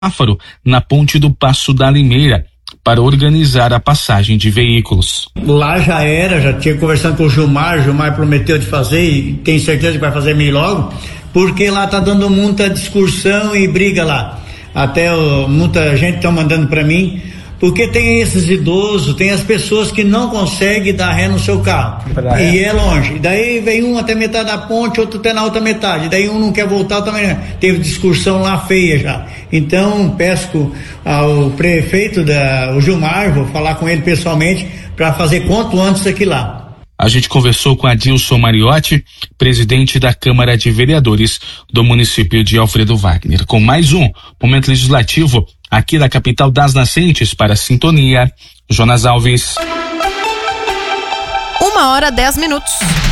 semáforo na ponte do Passo da Limeira para organizar a passagem de veículos. Lá já tinha conversado com o Gilmar prometeu de fazer e tem certeza que vai fazer meio logo, porque lá tá dando muita discussão e briga lá. Até muita gente tá mandando para mim, porque tem esses idosos, tem as pessoas que não conseguem dar ré no seu carro. E é longe. Daí vem um até metade da ponte, outro até na outra metade. Daí um não quer voltar também. Teve discussão lá feia já. Então peço ao prefeito o Gilmar, vou falar com ele pessoalmente para fazer quanto antes aqui lá. A gente conversou com Adilson Mariotti, presidente da Câmara de Vereadores do município de Alfredo Wagner, com mais um momento legislativo aqui da capital das nascentes. Para a Sintonia, Jonas Alves. 1h10.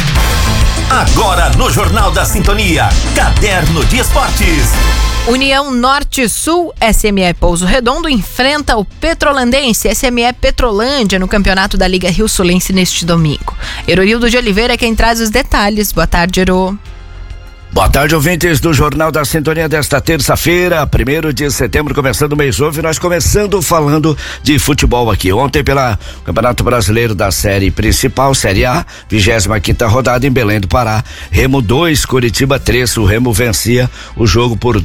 Agora no Jornal da Sintonia, Caderno de Esportes. União Norte-Sul, SME Pouso Redondo enfrenta o Petrolandense, SME Petrolândia, no campeonato da Liga Rio-Sulense neste domingo. Heroildo de Oliveira é quem traz os detalhes. Boa tarde, Herô. Boa tarde, ouvintes do Jornal da Sintonia desta terça-feira, 1º de setembro, começando o mês novo, e nós começando falando de futebol aqui. Ontem, pela Campeonato Brasileiro da Série Principal, Série A, 25ª rodada em Belém do Pará, Remo 2, Coritiba 3, o Remo vencia o jogo por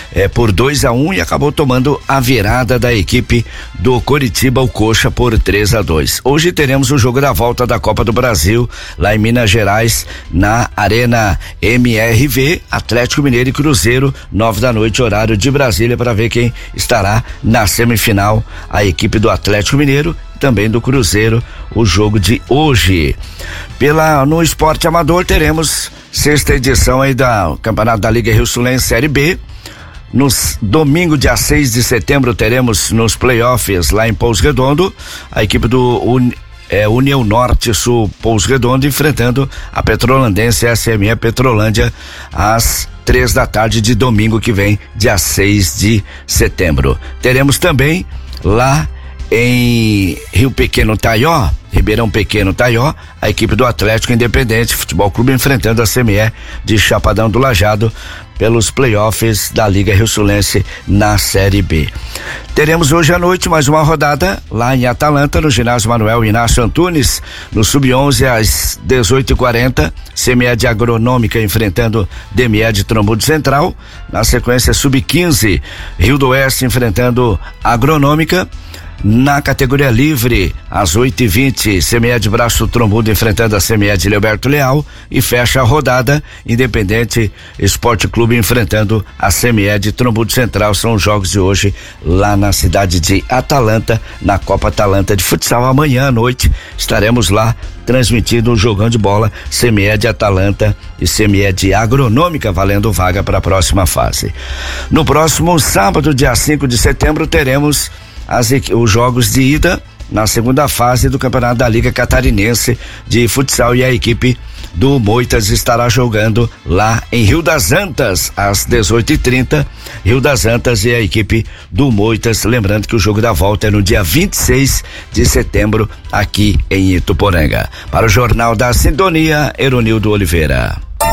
2-1 e acabou tomando a virada da equipe do Coritiba, o Coxa, por 3-2. Hoje teremos o jogo da volta da Copa do Brasil, lá em Minas Gerais, na Arena MRV, Atlético Mineiro e Cruzeiro, 9h, horário de Brasília, para ver quem estará na semifinal, a equipe do Atlético Mineiro, também do Cruzeiro, o jogo de hoje. No esporte amador teremos 6ª edição aí do Campeonato da Liga Rio-Sulense Série B. No domingo, dia 6 de setembro, teremos nos playoffs lá em Pouso Redondo, a equipe do União Norte-Sul Pouso Redondo enfrentando a Petrolandense SME Petrolândia às 3h de domingo que vem, dia 6 de setembro. Teremos também lá em Ribeirão Pequeno Taió, a equipe do Atlético Independente Futebol Clube enfrentando a CME de Chapadão do Lajeado pelos playoffs da Liga Rio-Sulense na Série B. Teremos hoje à noite mais uma rodada lá em Atalanta, no ginásio Manuel Inácio Antunes, no Sub-11 às 18h40, CME de Agronômica enfrentando DME de Trombudo Central. Na sequência, Sub-15, Rio do Oeste enfrentando Agronômica. Na categoria livre, às 8h20, CME de Braço Trombudo enfrentando a CME de Leoberto Leal, e fecha a rodada, Independente Esporte Clube enfrentando a CME de Trombudo Central. São os jogos de hoje lá na cidade de Atalanta, na Copa Atalanta de Futsal. Amanhã à noite estaremos lá transmitindo um jogão de bola, CME de Atalanta e CME de Agronômica, valendo vaga para a próxima fase. No próximo sábado, dia 5 de setembro, teremos os jogos de ida na segunda fase do Campeonato da Liga Catarinense de Futsal, e a equipe do Moitas estará jogando lá em Rio das Antas às 18h30, Rio das Antas e a equipe do Moitas, lembrando que o jogo da volta é no dia 26 de setembro aqui em Ituporanga. Para o Jornal da Sintonia, Heronildo Oliveira.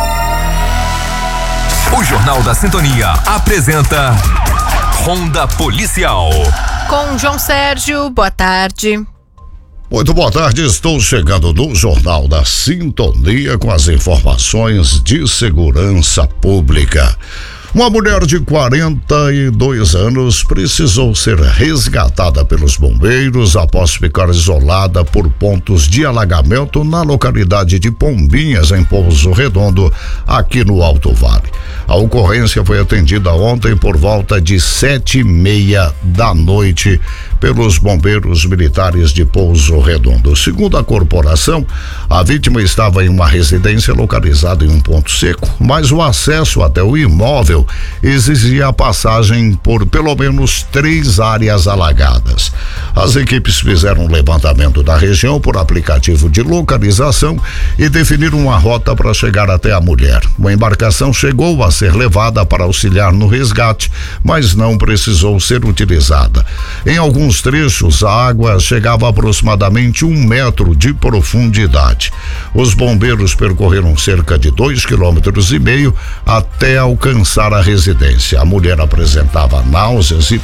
O Jornal da Sintonia apresenta Ronda Policial. Com João Sérgio, boa tarde. Muito boa tarde, estou chegando no Jornal da Sintonia com as informações de segurança pública. Uma mulher de 42 anos precisou ser resgatada pelos bombeiros após ficar isolada por pontos de alagamento na localidade de Pombinhas, em Pouso Redondo, aqui no Alto Vale. A ocorrência foi atendida ontem por volta de 7h30 da noite pelos bombeiros militares de Pouso Redondo. Segundo a corporação, a vítima estava em uma residência localizada em um ponto seco, mas o acesso até o imóvel exigia a passagem por pelo menos 3 áreas alagadas. As equipes fizeram um levantamento da região por aplicativo de localização e definiram uma rota para chegar até a mulher. Uma embarcação chegou a ser levada para auxiliar no resgate, mas não precisou ser utilizada. Em alguns alguns trechos, a água chegava a aproximadamente 1 metro de profundidade. Os bombeiros percorreram cerca de 2,5 quilômetros até alcançar a residência. A mulher apresentava náuseas e